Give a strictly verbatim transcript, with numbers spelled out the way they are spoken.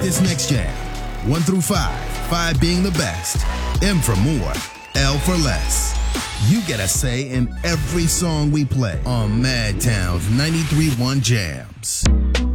this next jam. One through five, five being the best, M for more, L for less. You get a say in every song we play on Madtown's ninety-three point one Jams.